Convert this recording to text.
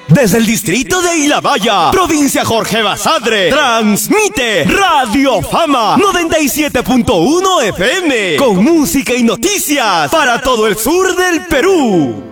Desde el distrito de Ilabaya, provincia Jorge Basadre, transmite Radio Fama 97.1 FM, con música y noticias para todo el sur del Perú.